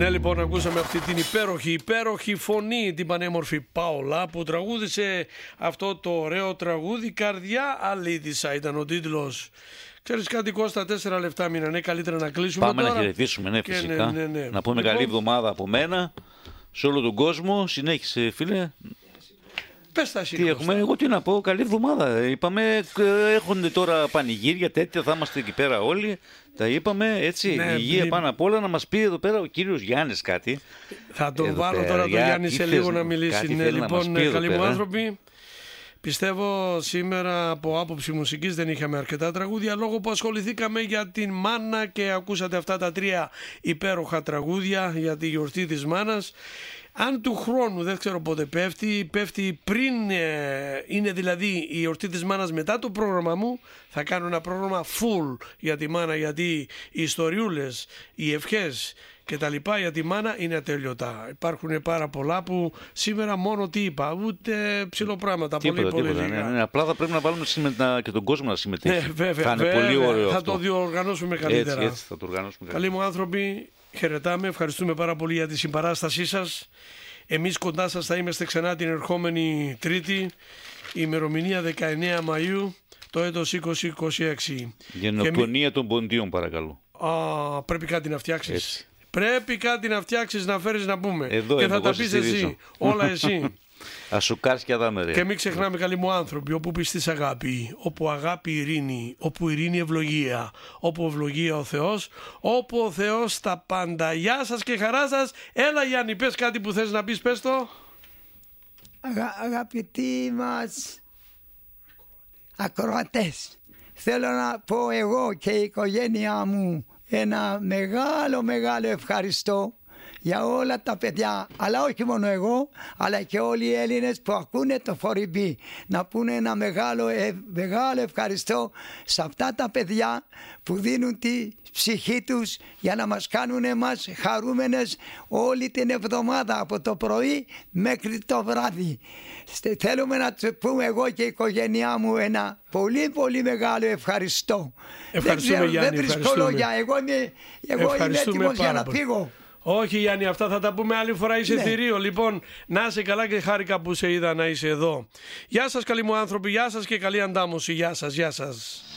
Ναι, λοιπόν, ακούσαμε αυτή την υπέροχη φωνή, την πανέμορφη Πάολα, που τραγούδισε αυτό το ωραίο τραγούδι. Καρδιά αλήτησα ήταν ο τίτλος. Ξέρεις κάτι, Κώστα, 4 λεπτά μείνανε. Καλύτερα να κλείσουμε. Πάμε τώρα να χαιρετήσουμε, ναι, φυσικά. Ναι. Να πούμε καλή εβδομάδα από μένα σε όλο τον κόσμο. Συνέχισε, φίλε. Πες τα εσύ, Τι έχουμε, εγώ τι να πω, καλή εβδομάδα. Είπαμε, έχουν τώρα πανηγύρια τέτοια, θα είμαστε εκεί πέρα όλοι. Τα είπαμε, έτσι. Ναι, υγεία πάνω απ' όλα. Να μας πει εδώ πέρα ο κύριος Γιάννης κάτι. Θα τον εδώ βάλω πέρα, τώρα τον Γιάννη σε λίγο να μιλήσει. Ναι, λοιπόν, καλοί μου άνθρωποι. Πιστεύω σήμερα από άποψη μουσικής δεν είχαμε αρκετά τραγούδια, λόγω που ασχοληθήκαμε για την μάνα και ακούσατε αυτά τα 3 υπέροχα τραγούδια για τη γιορτή της μάνας. Αν του χρόνου, δεν ξέρω πότε πέφτει πριν είναι δηλαδή η γιορτή της μάνας μετά το πρόγραμμα μου, θα κάνω ένα πρόγραμμα full για τη μάνα, γιατί οι ιστοριούλες, οι ευχές και τα λοιπά για τη μάνα είναι ατέλειωτα. Υπάρχουν πάρα πολλά που σήμερα μόνο τι είπα, ούτε ψηλοπράγματα, πολύ λίγα. Ναι, απλά θα πρέπει να βάλουμε και τον κόσμο να συμμετέχει. Ναι, βέβαια, θα είναι πολύ ωραίο θα αυτό. το διοργανώσουμε καλύτερα. Έτσι θα το οργανώσουμε καλύτερα. Καλοί μου άνθρωποι, χαιρετάμε, ευχαριστούμε πάρα πολύ για τη συμπαράστασή σας. Εμείς κοντά σας θα είμαστε ξανά την ερχόμενη Τρίτη, η ημερομηνία 19 Μαΐου, το έτος 2026. Γενοκτονία των ποντίων, παρακαλώ. Πρέπει κάτι να φτιάξεις. Έτσι. Πρέπει κάτι να φτιάξεις, να φέρεις να πούμε. Εδώ και θα τα πεις εσύ, όλα εσύ. Ασουκάρς και αδάμερε. Και μην ξεχνάμε, καλοί μου άνθρωποι, όπου πιστείς αγάπη, όπου αγάπη ειρήνη, όπου ειρήνη ευλογία, όπου ευλογία ο Θεός, όπου ο Θεός τα πάντα. Γεια σας και χαρά σας. Έλα Γιάννη, πες κάτι που θες να πεις, πες το. Αγαπητοί μας ακροατές, θέλω να πω εγώ και η οικογένειά μου ένα μεγάλο ευχαριστώ για όλα τα παιδιά, αλλά όχι μόνο εγώ, αλλά και όλοι οι Έλληνες που ακούνε το Φοριμπή. Να πούνε ένα μεγάλο ευχαριστώ σε αυτά τα παιδιά που δίνουν τη ψυχή τους για να μας κάνουν εμάς χαρούμενες όλη την εβδομάδα, από το πρωί μέχρι το βράδυ. Θέλουμε να τους πούμε εγώ και η οικογένειά μου ένα πολύ μεγάλο ευχαριστώ. Ευχαριστούμε, Γιάννη, δεν βρίσκω λόγια, εγώ είμαι έτοιμος για να φύγω. Όχι Γιάννη, αυτά θα τα πούμε άλλη φορά, είσαι θηρίο. Λοιπόν, να είσαι καλά και χάρηκα που σε είδα να είσαι εδώ. Γεια σας καλοί μου άνθρωποι, γεια σας και καλή αντάμωση. Γεια σας.